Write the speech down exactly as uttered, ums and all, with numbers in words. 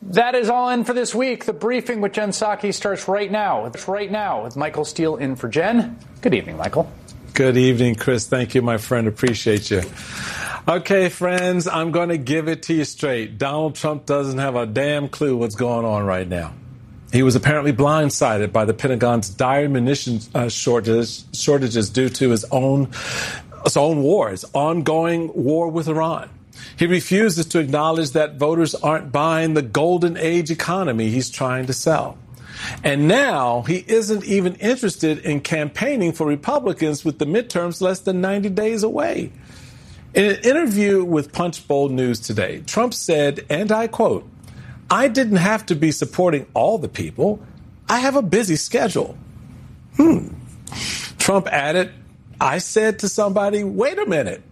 That is all in for this week. The briefing with Jen Psaki starts right now. It's right now with Michael Steele in for Jen. Good evening, Michael. Good evening, Chris. Thank you, my friend. Appreciate you. Okay, friends, I'm going to give it to you straight. Donald Trump doesn't have a damn clue what's going on right now. He was apparently blindsided by the Pentagon's dire munitions uh, shortages, shortages due to his own, his own war, his ongoing war with Iran. He refuses to acknowledge that voters aren't buying the golden age economy he's trying to sell. And now he isn't even interested in campaigning for Republicans with the midterms less than ninety days away. In an interview with Punchbowl News today, Trump said, and I quote, "I didn't have to be supporting all the people. I have a busy schedule." Hmm. Trump added, "I said to somebody, wait a minute.